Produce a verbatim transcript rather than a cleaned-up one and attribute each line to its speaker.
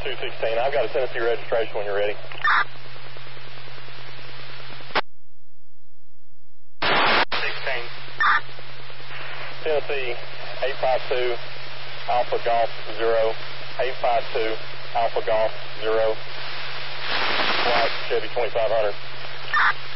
Speaker 1: two sixteen. I've got a Tennessee registration when you're ready. sixteen. Tennessee eight five two Alpha Golf zero. eight five two Alpha Golf zero. White Chevy twenty-five hundred.